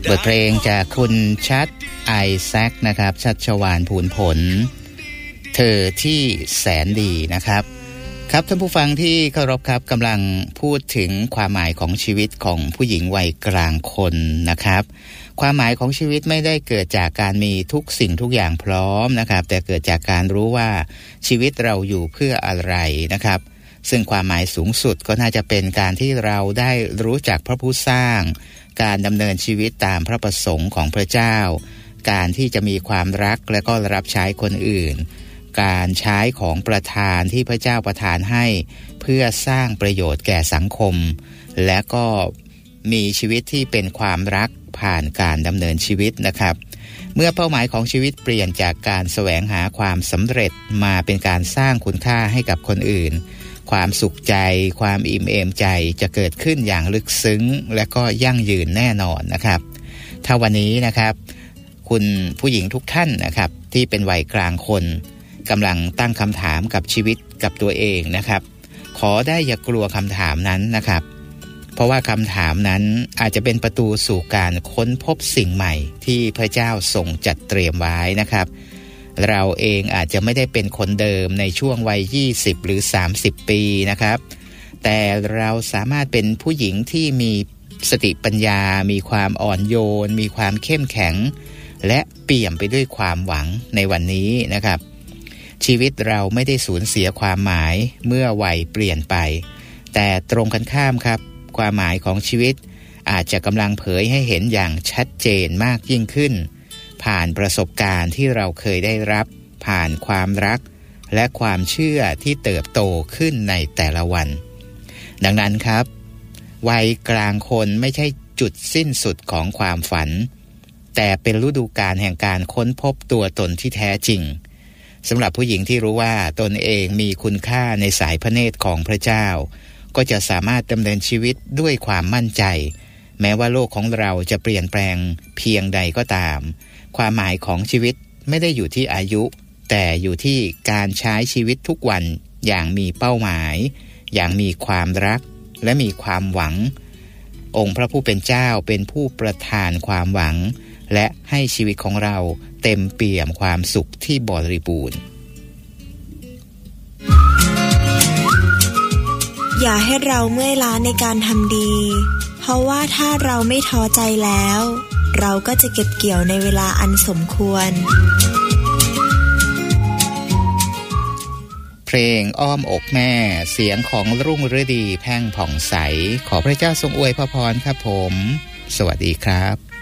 บทเพลงจากคุณชัดไอแซคนะครับชัชวาลภูลผลเธอที่แสนดีนะครับครับท่านผู้ฟังที่เคารพครับกำลังพูดถึงความหมายของชีวิตของผู้หญิงวัยกลางคนนะครับความหมายของชีวิตไม่ได้เกิดจากการมีทุกสิ่งทุกอย่างพร้อมนะครับแต่เกิดจากการรู้ว่าชีวิตเราอยู่เพื่ออะไรนะครับซึ่งความหมายสูงสุดก็น่าจะเป็นการที่เราได้รู้จักพระผู้สร้างการดำเนินชีวิตตามพระประสงค์ของพระเจ้าการที่จะมีความรักและก็รับใช้คนอื่นการใช้ของประทานที่พระเจ้าประทานให้เพื่อสร้างประโยชน์แก่สังคมและก็มีชีวิตที่เป็นความรักผ่านการดำเนินชีวิตนะครับเมื่อเป้าหมายของชีวิตเปลี่ยนจากการแสวงหาความสำเร็จมาเป็นการสร้างคุณค่าให้กับคนอื่นความสุขใจความอิ่มเอมใจจะเกิดขึ้นอย่างลึกซึ้งและก็ยั่งยืนแน่นอนนะครับถ้าวันนี้นะครับคุณผู้หญิงทุกท่านนะครับที่เป็นวัยกลางคนกำลังตั้งคำถามกับชีวิตกับตัวเองนะครับขอได้อย่ากลัวคำถามนั้นนะครับเพราะว่าคำถามนั้นอาจจะเป็นประตูสู่การค้นพบสิ่งใหม่ที่พระเจ้าทรงจัดเตรียมไว้นะครับเราเองอาจจะไม่ได้เป็นคนเดิมในช่วงวัย20หรือ30ปีนะครับแต่เราสามารถเป็นผู้หญิงที่มีสติปัญญามีความอ่อนโยนมีความเข้มแข็งและเปี่ยมไปด้วยความหวังในวันนี้นะครับชีวิตเราไม่ได้สูญเสียความหมายเมื่อวัยเปลี่ยนไปแต่ตรงกันข้ามครับความหมายของชีวิตอาจจะกำลังเผยให้เห็นอย่างชัดเจนมากยิ่งขึ้นผ่านประสบการณ์ที่เราเคยได้รับผ่านความรักและความเชื่อที่เติบโตขึ้นในแต่ละวันดังนั้นครับวัยกลางคนไม่ใช่จุดสิ้นสุดของความฝันแต่เป็นฤดูกาลแห่งการค้นพบตัวตนที่แท้จริงสำหรับผู้หญิงที่รู้ว่าตนเองมีคุณค่าในสายพระเนตรของพระเจ้าก็จะสามารถดำเนินชีวิตด้วยความมั่นใจแม้ว่าโลกของเราจะเปลี่ยนแปลงเพียงใดก็ตามความหมายของชีวิตไม่ได้อยู่ที่อายุแต่อยู่ที่การใช้ชีวิตทุกวันอย่างมีเป้าหมายอย่างมีความรักและมีความหวังองค์พระผู้เป็นเจ้าเป็นผู้ประทานความหวังและให้ชีวิตของเราเต็มเปี่ยมความสุขที่บริบูรณ์อย่าให้เราเมื่อยล้าในการทำดีเพราะว่าถ้าเราไม่ท้อใจแล้วเราก็จะเก็บเกี่ยวในเวลาอันสมควรเพลงอ้อมอกแม่เสียงของรุ่งฤดีแพ่งผ่องใสขอพระเจ้าทรงอวยพรครับผมสวัสดีครับ